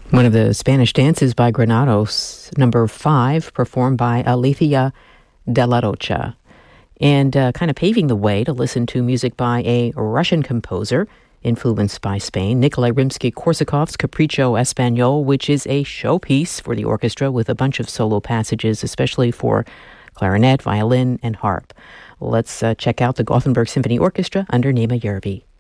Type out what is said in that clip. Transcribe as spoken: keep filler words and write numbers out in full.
One of the Spanish dances by Granados, number five, performed by Alicia de la Rocha. And uh, kind of paving the way to listen to music by a Russian composer influenced by Spain, Nikolai Rimsky-Korsakov's Capriccio Espagnol, which is a showpiece for the orchestra with a bunch of solo passages, especially for clarinet, violin, and harp. Let's uh, check out the Gothenburg Symphony Orchestra under Nema Järvi.